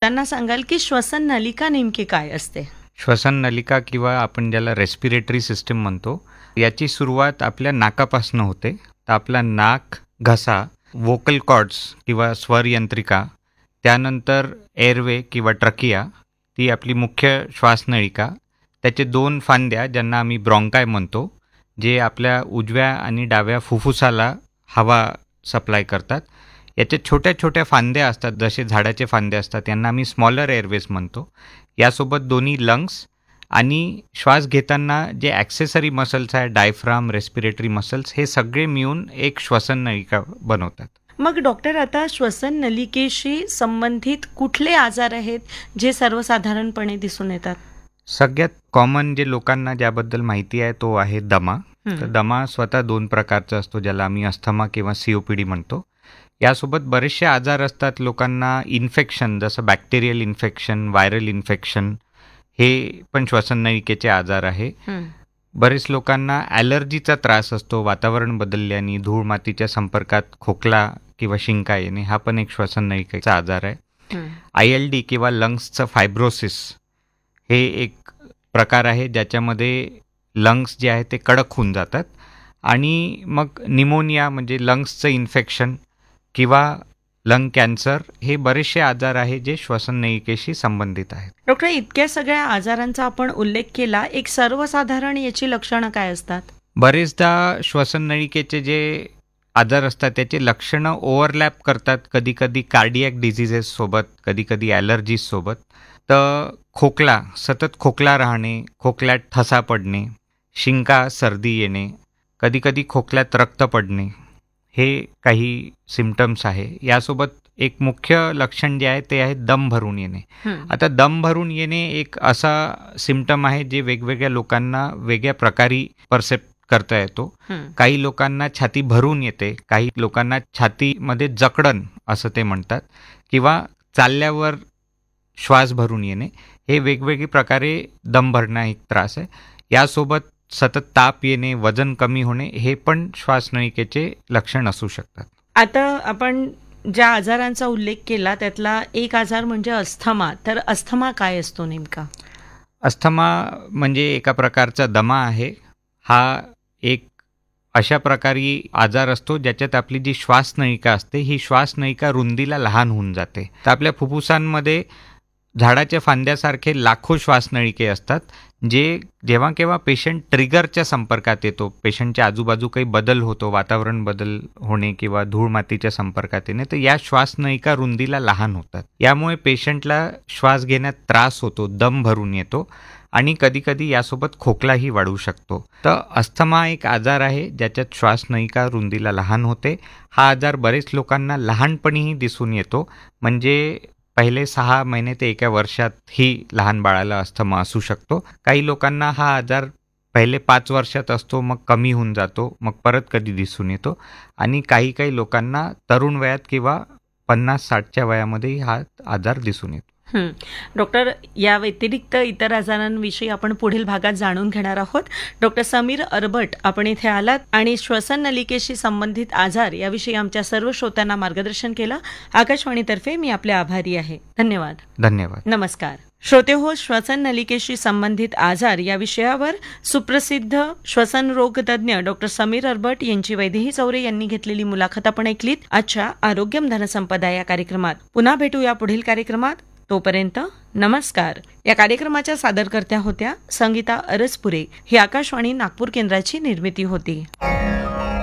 श्रोत्यांना सांगाल की श्वसन नलिका नेमकी काय असते? श्वसन नलिका किंवा आपण ज्याला रेस्पिरेटरी सिस्टीम म्हणतो, याची सुरुवात आपल्या नाकापासून होते. तर आपला नाक, घसा, वोकल कॉर्ड्स किंवा स्वरयंत्रिका, त्यानंतर एअरवे किंवा ट्रकिया, ती आपली मुख्य श्वासनळिका, त्याचे 2 फांद्या ज्यांना आम्ही ब्रॉन्काय म्हणतो, जे आपल्या उजव्या आणि डाव्या फुफ्फुसाला हवा सप्लाय करतात. याच्या छोट्या छोट्या फांद्या असतात, जसे झाडाचे फांदे असतात, यांना आम्ही स्मॉलर एअरवेज म्हणतो. यासोबत दोन्ही लंग्स आणि श्वास घेताना जे ॲक्सेसरी मसल्स आहे, डायफ्राम, रेस्पिरेटरी मसल्स, हे सगळे मिळून एक श्वसन नलिका बनवतात. मग डॉक्टर, आता श्वसन नलिकेशी संबंधित कुठले आजार आहेत जे सर्वसाधारणपणे दिसून येतात? सगळ्यात कॉमन जे लोकांना ज्याबद्दल माहिती आहे तो आहे दमा. तर दमा स्वतः 2 प्रकारचा असतो, ज्याला आम्ही अस्थमा किंवा COPD म्हणतो. यासोबत बरेचसे आजार असतात लोकांना. इन्फेक्शन, जसं बॅक्टेरियल इन्फेक्शन, व्हायरल इन्फेक्शन, हे पण श्वसन नलिकेचे आजार आहे. बरेच लोकांना ॲलर्जीचा त्रास असतो. वातावरण बदलल्याने, धूळ मातीच्या संपर्कात खोकला किंवा शिंका येणे, हा पण एक श्वसन नलिकेचा आजार आहे. ILD किंवा लंग्सचं फायब्रोसिस हे एक प्रकार आहे, ज्याच्यामध्ये लंग्स जे आहे ते कडक होऊन जातात. आणि मग निमोनिया म्हणजे लंग्सचं इन्फेक्शन किंवा लंग कॅन्सर, हे बरेचसे आजार आहे जे श्वसन नलिकेशी संबंधित आहेत. डॉक्टर, इतक्या सगळ्या आजारांचा आपण उल्लेख केला, एक सर्वसाधारण याची लक्षणं काय असतात? बरेचदा श्वसन नलिकेचे जे आजार असतात त्याचे लक्षणं ओव्हरलॅप करतात, कधी कधी कार्डियक डिझिजेस सोबत, कधी कधी ॲलर्जीज सोबत. तर खोकला, सतत खोकला राहणे, खोकल्यात ठसा पडणे, शिंका, सर्दी येणे, कधी कधी खोकल्यात रक्त पडणे, हे काही सिम्पटम्स आहे. यासोबत एक मुख्य लक्षण जे आहे ते आहे दम भरून येणे. आता दम भरून येणे एक असा सिम्पटम आहे जे वेगवेगळ्या लोकांना वेगळ्या प्रकारे परसेप्ट करता येतो. काही लोकांना छाती भरून येते, काही लोकांना छातीमध्ये जकडण असं ते म्हणतात, किंवा चालल्यावर श्वास भरून येणे, हे वेगवेगळी प्रकारे दम भरणं एक त्रास आहे. यासोबत सतत ताप येणे, वजन कमी होणे, हे पण श्वासनलिकेचे लक्षण असू शकतात. आता आपण ज्या आजारांचा उल्लेख केला त्यातला एक आजार म्हणजे अस्थमा. तर अस्थमा काय असतो नेमका? अस्थमा म्हणजे एका प्रकारचा दमा आहे. हा एक अशा प्रकारे आजार असतो ज्याच्यात आपली जी श्वासनलिका असते, ही श्वासनलिका रुंदीला लहान होऊन जाते. तर आपल्या फुफ्फुसांमध्ये झाडाच्या फांद्यासारखे लाखो श्वासनलिके असतात, जे जेव्हा केव्हा पेशंट ट्रिगरच्या संपर्कात येतो, पेशंटच्या आजूबाजू काही बदल होतो, वातावरण बदल होणे किंवा धूळ मातीच्या संपर्कात येणे, तर या श्वासनलिका रुंदीला लहान होतात. यामुळे पेशंटला श्वास घेण्यात त्रास होतो, दम भरून येतो आणि कधीकधी यासोबत खोकलाही वाढू शकतो. तर अस्थमा एक आजार आहे ज्याच्यात श्वासनलिका रुंदीला लहान होते. हा आजार बरेच लोकांना लहानपणीही दिसून येतो, म्हणजे पहिले 6 महिने ते 1 वर्षातही लहान बाळाला अस्थमा असू शकतो. काही लोकांना हा आजार पहिले 5 वर्षात असतो, मग कमी होऊन जातो, मग परत कधी दिसून येतो. आणि काही लोकांना तरुण वयात किंवा 50-60च्या वयामध्येही हा आजार दिसून येतो. डॉक्टर, या व्यतिरिक्त इतर आजारांविषयी आपण पुढील भागात जाणून घेणार आहोत. डॉक्टर समीर अरबट, आपण इथे आलात आणि श्वसन नलिकेशी संबंधित आजार याविषयी आमच्या सर्व श्रोत्यांना मार्गदर्शन केलं. आकाशवाणीतर्फे मी आपले आभारी आहे. धन्यवाद. धन्यवाद. नमस्कार श्रोते हो, श्वसन नलिकेशी संबंधित आजार या विषयावर सुप्रसिद्ध श्वसन रोग तज्ज्ञ डॉक्टर समीर अरबट यांची वैदेही चौरे यांनी घेतलेली मुलाखत आपण ऐकलीत आजच्या आरोग्यम धनसंपदा या कार्यक्रमात. पुन्हा भेटूया पुढील कार्यक्रमात. तोपर्यंत नमस्कार. या कार्यक्रमाच्या सादरकर्त्या होत्या संगीता अरसपुरे. ही आकाशवाणी नागपूर केंद्राची निर्मिती होती.